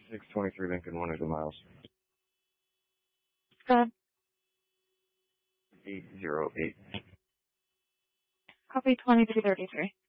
623 Lincoln, 100 miles. Go ahead. 808. Copy 2233.